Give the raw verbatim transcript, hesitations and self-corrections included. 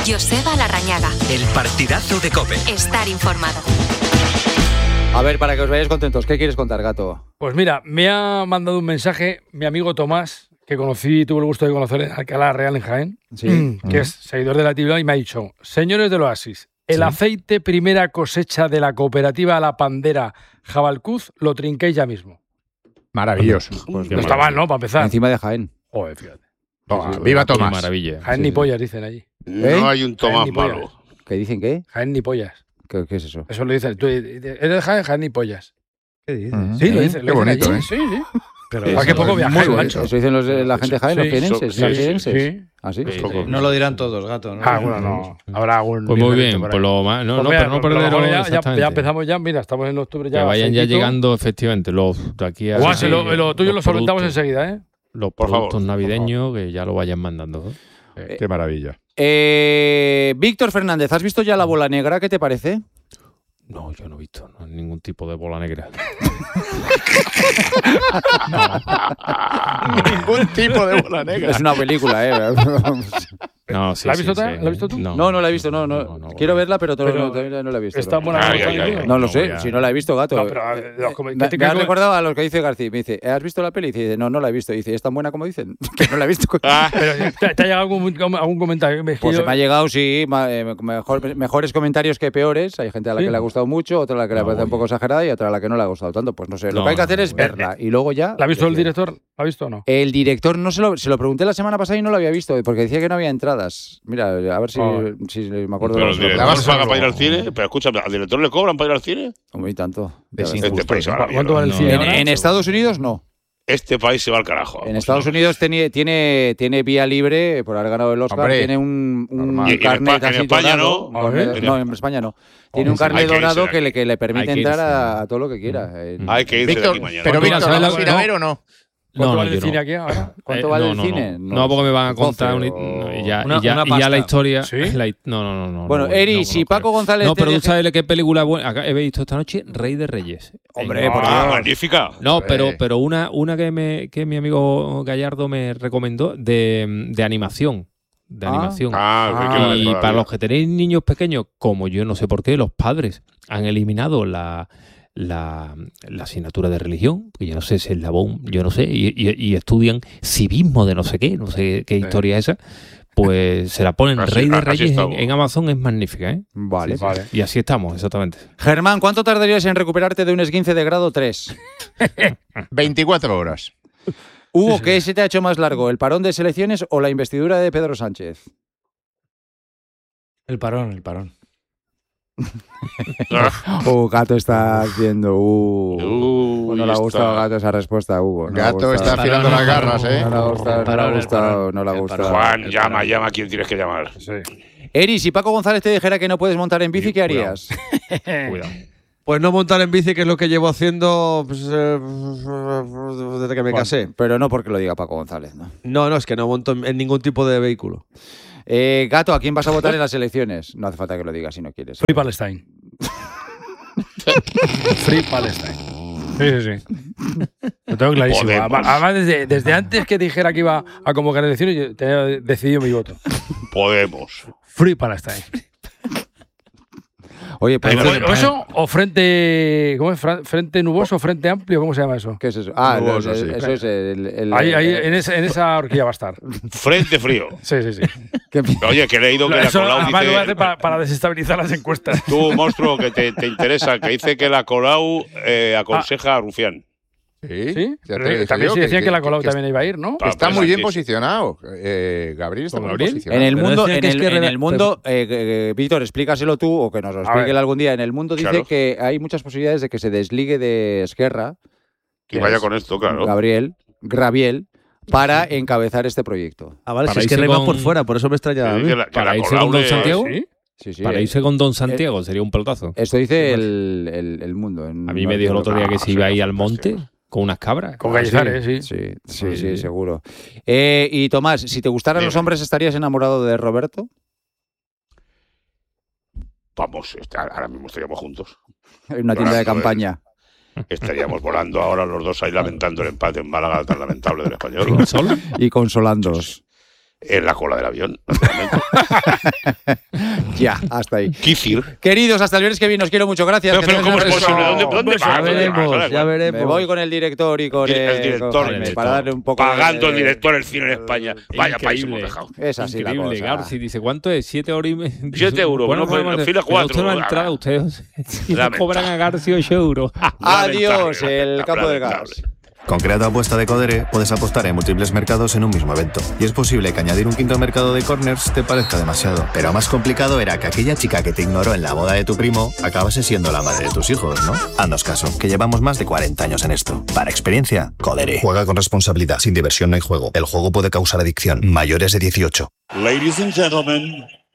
Joseba Larrañaga. El partidazo de COPE. Estar informado. A ver, para que os vayáis contentos, ¿qué quieres contar, Gato? Pues mira, me ha mandado un mensaje mi amigo Tomás, que conocí, tuve el gusto de conocer en Alcalá Real, en Jaén, Sí. que es seguidor de la actividad, y me ha dicho: señores del Oasis, el Sí. aceite primera cosecha de la cooperativa La Pandera Jabalcuz lo trinquéis ya mismo. Maravilloso. Pues No está mal, ¿no? Para empezar. Encima de Jaén. Joder, fíjate. Toma, Sí, sí, viva Qué Tomás. maravilla. Jaén Sí, ni sí. pollas, dicen allí. ¿Eh? No hay un Tomás Jaén ni pollas. malo. ¿Qué dicen qué? Jaén ni pollas. ¿Qué, qué es eso? Eso lo dicen. Tú, ¿eres de Jaén? Jaén ni pollas. ¿Qué dices? Ujú. Sí, lo ¿Eh? dicen. Qué lo dicen bonito, allí. ¿eh? Sí, sí. Pero ¿A eso qué poco es viajáis, muy macho? ¿Eso dicen los de la gente de Jaén, Sí, los jienenses? sí, ¿Los sí, jienenses? sí. ¿Ah, sí? Sí, bueno. No lo dirán todos, Gato. ¿no? Ah, bueno, no. Habrá algún. Pues muy diferente bien, por pues ahí. lo más, no, Pues no, mira, pero no pues a lo perderlo mejor ya, ya, exactamente. ya empezamos ya, mira, estamos en octubre ya. Que vayan ya aceitito. llegando efectivamente los de aquí a Guau, si lo, lo tuyo lo los solventamos productos- enseguida, ¿eh? Los Por favor, productos por navideños que ya lo vayan mandando. ¿eh? Qué maravilla. Eh, Víctor Fernández, ¿has visto ya La Bola Negra? ¿Qué te parece? No, yo no he visto no, ningún tipo de bola negra. Ningún tipo de bola negra. Es una película, ¿eh? No, sí, ¿La has sí, visto sí. tú? ¿La has visto tú? No, no la he visto, no, no. no, no, Quiero no. verla, pero, to- Pero no, todavía no la he visto. Está no. buena. Ay, la ay, cosa, ay, tío. ay. No lo No, sé, ya. si no la he visto, Gato. No, pero, a ver, los comen- me, ¿qué te- me ha qué- recordado a los que dice García. Me dice, ¿has visto la peli? Y dice, no, no la he visto. Y dice, ¿es tan buena como dicen? Que no la he visto. Ah, Pero, ¿te, te ha llegado algún, algún comentario? Es que Pues yo- se me ha llegado, sí, ma- eh, mejor- mejores comentarios que peores. Hay gente a la Sí. que le ha gustado mucho, otra a la que le No, parece un oye. poco exagerada y otra a la que no le ha gustado tanto. Pues no sé, lo No, que hay que hacer no, es no. verla y luego ya... ¿La ha visto el decir. director? ¿La ha visto o no? El director no se lo, se lo pregunté la semana pasada y no lo había visto, porque decía que no había entradas. Mira, a ver si, Oh. si me acuerdo pero de el los director vas a paga verlo. para ir al cine. Pero escúchame, ¿al director le cobran para ir al cine? Hombre, y tanto. De Ya ves. sin- Este país se va a la ¿Cuánto vale el mierda. cine En, ahora? en Estados Unidos no. Este país se va al carajo. En Estados Unidos tiene, tiene, tiene vía libre por haber ganado el Oscar. Hombre, tiene un, un normal. Y- y en carnet Espa- en así España dorado. no. Un carnet- A ver. no, en España no. Tiene un sí, hay carnet que irse dorado de que le, que le permite Hay que entrar irse. a, a todo lo que quiera. Eh, Hay que irse de Víctor, aquí mañana. pero Mira, Víctor, ¿sabes ¿la la- vas a ir a no. ver o no? ¿Cuánto No, vale no, el yo cine no. aquí ahora? ¿Cuánto Eh, vale no, el no, cine? No, no, porque me van a contar doce una- o- no, y ya, Una- y ya, una y ya la pasta. historia. ¿Sí? la hi- no, no, no, no. Bueno, no, Eri, no, si no Paco creo. González No, te pero tú deje- sabes qué película buena. Acá he visto esta noche Rey de Reyes. Hombre, En- por Ah, Dios. magnífica. No, Hombre. pero, pero una, una que, me, que mi amigo Gallardo me recomendó de, de animación. De Ah. animación. Ah, Ah, qué vale Y todavía. para los que tenéis niños pequeños, como yo no sé por qué, los padres han eliminado la, la, la asignatura de religión, que yo no sé si es la B O M, yo no sé, y, y- y estudian civismo de no sé qué, no sé qué historia es esa, pues se la ponen Así- Rey de así Reyes en, estamos. en Amazon, es magnífica, ¿eh? Vale. Vale. Y así estamos, exactamente. Germán, ¿cuánto tardarías en recuperarte de un esguince de grado tres? veinticuatro horas. Hugo, ¿qué se te ha hecho más largo? ¿El parón de selecciones o la investidura de Pedro Sánchez? El parón, el parón. Uh, Gato está haciendo. Uh. Uy, no le ha está. gustado a Gato esa respuesta, Hugo. No le ha Gato gustado. está afilando las garras, ¿eh? No le ha gustado, no le ha Parón, el gustado, parón. no le ha El gustado. parón. Juan, El llama, parón. llama a quien tienes que llamar. Sí. Eri, si Paco González te dijera que no puedes montar en bici, ¿qué harías? Cuidado. Pues no montar en bici, que es lo que llevo haciendo pues, eh, desde que me Bueno, casé. Pero no porque lo diga Paco González, ¿no? No, no, es que no monto en, en ningún tipo de vehículo. Eh, Gato, ¿a quién vas a votar en las elecciones? No hace falta que lo digas si no quieres. Free Palestine. Free Palestine. Sí, sí, sí. Lo tengo clarísimo. Podemos. Además, desde, desde antes que dijera que iba a convocar elecciones, yo tenía decidido mi voto. Podemos. Free Palestine. Oye, pues, Pero O, bueno, o eso, o frente. ¿Cómo es? Fra- ¿Frente nuboso o frente amplio? ¿Cómo se llama eso? ¿qué es eso? Ah, No, no, eso sí. eso es el... el- Ahí, ahí, el- en, esa, en esa horquilla va a estar. Frente frío. Sí, sí, sí. ¿Qué- Oye, que he leído que la Eso Colau además lo voy a dice... hacer para, para desestabilizar las encuestas. Tú, monstruo, que te, te interesa, que dice que la Colau eh, aconseja a Rufián. Sí, ¿Sí? ya te Pero dije también yo se decía que, la Colau que también iba a ir, ¿no? Ah, está pues muy bien aquí. posicionado. Eh, Gabriel está ¿Con muy Gabriel? bien posicionado. En el Pero mundo, decían en que es el, que en reve- el mundo, eh, eh, Víctor, explícaselo tú o que nos lo explique ver. él algún día. En el mundo dice Claro. que hay muchas posibilidades de que se desligue de Esquerra, Que vaya con esto, claro. Gabriel, Graviel, para encabezar este proyecto. Ah, vale, Para si es que irse reba con- por fuera, por eso me extrañaba a Sí, mí. que la, que Para la irse Colau con Don le- Santiago. ¿Sí? Sí, sí. Para eh, irse con Don Santiago sería un pelotazo. Esto dice el, el- el mundo. en- A mí me dijo el otro día que Ah, se iba sería ahí al monte fantástico. con unas cabras. Con Ah, Cañizares, sí. Sí, sí, sí, Sí. seguro. Eh, y Tomás, si te gustaran Bien. los hombres, ¿estarías enamorado de Roberto? Vamos, este- ahora mismo estaríamos juntos. En una tienda de Llorando, campaña. Estaríamos volando ahora los dos ahí lamentando el empate en Málaga tan lamentable del Español. ¿Sí? ¿Solo? Y consolándoos. En la cola del avión, naturalmente. Ya, hasta ahí. Kifir. Queridos, hasta el viernes que viene, os quiero mucho, gracias. Pero, Que pero tengáis ¿cómo es una posible? sesión. ¿Dónde, dónde Ya vas? ¿Dónde vas? veremos, ¿Dónde ya vas? veremos. Me voy con el director y con El el, director, con el Jaime, director. para darle un poco Pagando de- el director el cine en España. Vaya país hemos Increíble. dejado. Es así la Increíble, cosa. Garci dice, ¿cuánto es? ¿Siete euros y medio? Siete euros, Bueno, no, pues, podemos- fila pero cuatro. usted no ha entrado, ustedes si le Lamentable. cobran a Garci ocho euros. Adiós, el campo del gas. Lamentable. Con Creato Apuesta de Codere puedes apostar en múltiples mercados en un mismo evento. Y es posible que añadir un quinto mercado de corners te parezca demasiado. Pero más complicado era que aquella chica que te ignoró en la boda de tu primo acabase siendo la madre de tus hijos, ¿no? Haznos caso, que llevamos más de cuarenta años en esto. Para experiencia, Codere. Juega con responsabilidad. Sin diversión no hay juego. El juego puede causar adicción. Mayores de dieciocho. Ladies and gentlemen,